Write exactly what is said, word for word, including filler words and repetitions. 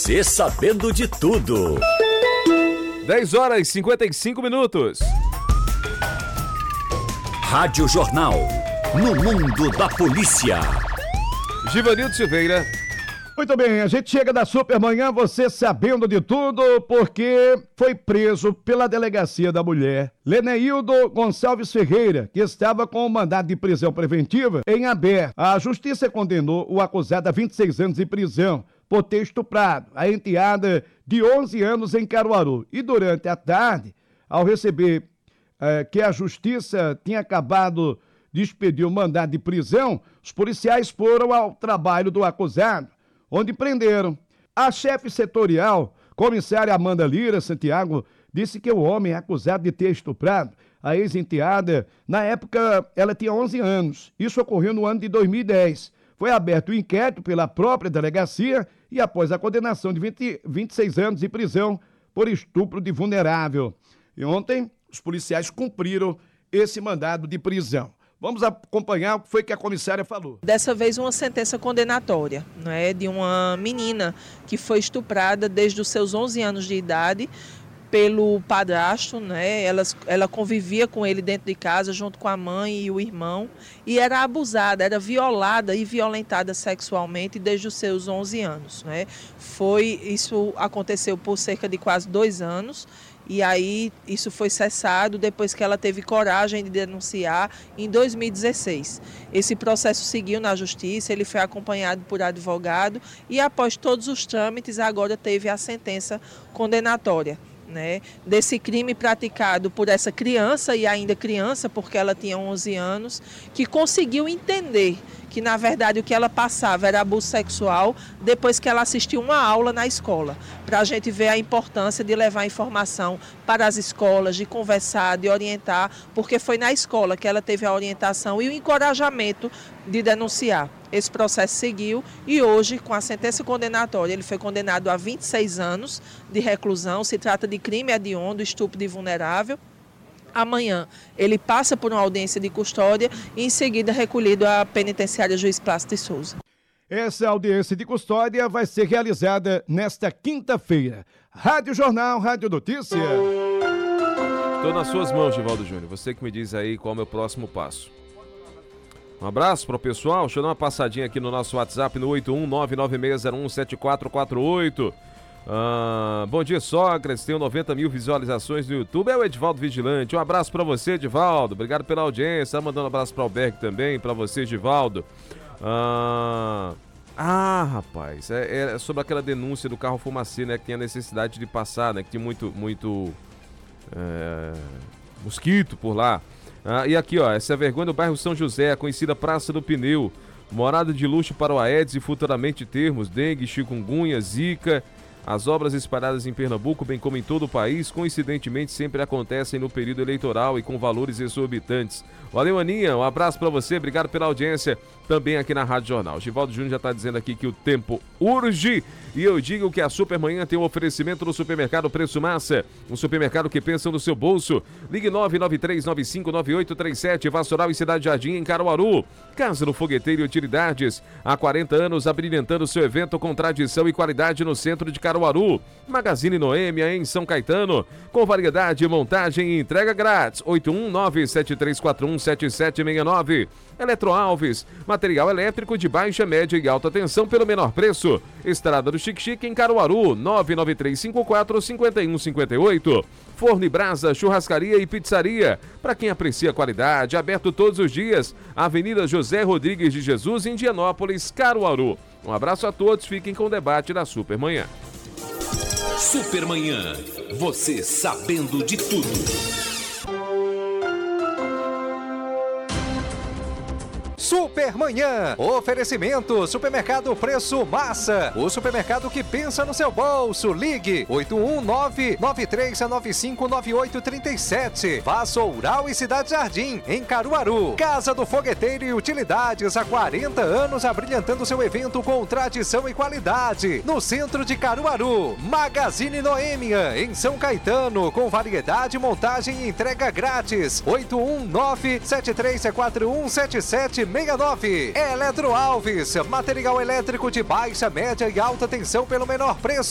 Você sabendo de tudo. dez horas e cinquenta e cinco minutos. Rádio Jornal. No mundo da polícia. Givanildo Silveira. Muito bem, a gente chega da Supermanhã, você sabendo de tudo, porque foi preso pela Delegacia da Mulher Leneildo Gonçalves Ferreira, que estava com o mandado de prisão preventiva em aberto. A Justiça condenou o acusado a vinte e seis anos de prisão por ter estuprado a enteada de onze anos em Caruaru. E durante a tarde, ao receber eh, que a Justiça tinha acabado de expedir o mandado de prisão, os policiais foram ao trabalho do acusado, onde prenderam. A chefe setorial, comissária Amanda Lira Santiago, disse que o homem é acusado de ter estuprado a ex-enteada. Na época, ela tinha onze anos. Isso ocorreu no ano de dois mil e dez. Foi aberto o inquérito pela própria delegacia e após a condenação de vinte, vinte e seis anos de prisão por estupro de vulnerável. E ontem, os policiais cumpriram esse mandado de prisão. Vamos acompanhar o que foi que a comissária falou. Dessa vez uma sentença condenatória, né, de uma menina que foi estuprada desde os seus onze anos de idade pelo padrasto, né? Ela, ela convivia com ele dentro de casa junto com a mãe e o irmão e era abusada, era violada e violentada sexualmente desde os seus onze anos, né? Foi, isso aconteceu por cerca de quase dois anos. E aí isso foi cessado depois que ela teve coragem de denunciar em dois mil e dezesseis. Esse processo seguiu na justiça, ele foi acompanhado por advogado e após todos os trâmites agora teve a sentença condenatória, né, desse crime praticado por essa criança, e ainda criança porque ela tinha onze anos, que conseguiu entender que na verdade o que ela passava era abuso sexual depois que ela assistiu uma aula na escola, para a gente ver a importância de levar informação para as escolas, de conversar, de orientar, porque foi na escola que ela teve a orientação e o encorajamento de denunciar. Esse processo seguiu e hoje, com a sentença condenatória, ele foi condenado a vinte e seis anos de reclusão. Se trata de crime hediondo, estupro de vulnerável. Amanhã ele passa por uma audiência de custódia e em seguida recolhido à penitenciária Juiz Plácido de Souza. Essa audiência de custódia vai ser realizada nesta quinta-feira. Rádio Jornal, Rádio Notícia. Estou nas suas mãos, Givaldo Júnior. Você que me diz aí qual é o meu próximo passo. Um abraço para o pessoal. Deixa eu dar uma passadinha aqui no nosso WhatsApp no oito um nove nove seis zero um sete quatro quatro oito. Ah, bom dia, Sócrates. Tenho noventa mil visualizações no YouTube. É o Edivaldo Vigilante. Um abraço para você, Edivaldo. Obrigado pela audiência. Mandando um abraço para o Albergue também. Para você, Edivaldo. Ah, ah rapaz. É, é sobre aquela denúncia do carro fumacê, né? Que tem a necessidade de passar, né? Que tem muito, muito é, mosquito por lá. Ah, e aqui, ó, essa é a vergonha do bairro São José, a conhecida Praça do Pneu. Morada de luxo para o Aedes e futuramente termos dengue, chikungunya, zika. As obras espalhadas em Pernambuco, bem como em todo o país, coincidentemente sempre acontecem no período eleitoral e com valores exorbitantes. Valeu, Aninha, um abraço para você, obrigado pela audiência também aqui na Rádio Jornal. Givaldo Júnior já está dizendo aqui que o tempo urge e eu digo que a Supermanhã tem um oferecimento no Supermercado Preço Massa, um supermercado que pensa no seu bolso. Ligue nove nove três nove cinco nove oito três sete, Vassoural e Cidade Jardim em Caruaru. Casa do Fogueteiro e Utilidades, há quarenta anos abrilhantando seu evento com tradição e qualidade no centro de Caruaru. Magazine Noêmia em São Caetano, com variedade, montagem e entrega grátis. oito um nove sete três quatro um sete sete seis nove. Eletroalves, material elétrico de baixa, média e alta tensão pelo menor preço. Estrada do Xique-Xique em Caruaru, nove nove três cinco quatro cinco um cinco oito. Forno e Brasa, churrascaria e pizzaria. Para quem aprecia qualidade, aberto todos os dias. Avenida José Rodrigues de Jesus, em Indianópolis, Caruaru. Um abraço a todos, fiquem com o debate da Supermanhã. Supermanhã, você sabendo de tudo. Supermanhã, oferecimento Supermercado Preço Massa, o supermercado que pensa no seu bolso. Ligue oito um nove nove três nove cinco nove oito três sete. Vassoural e Cidade Jardim em Caruaru. Casa do Fogueteiro e Utilidades, há quarenta anos abrilhantando seu evento com tradição e qualidade no centro de Caruaru. Magazine Noêmia em São Caetano, com variedade, montagem e entrega grátis. oito um nove sete três quatro um sete sete seis nove. Eletroalves, material elétrico de baixa, média e alta tensão pelo menor preço.